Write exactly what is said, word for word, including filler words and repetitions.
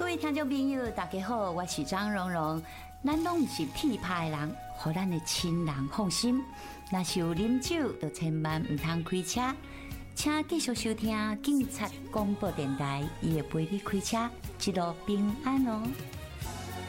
位听众朋友，大家好，我是张蓉蓉。咱拢毋是铁牌的人，互咱的亲人放心。若是有啉酒，就千万毋通开车。请继续收听警察广播电台，伊会陪你开车，一路平安哦。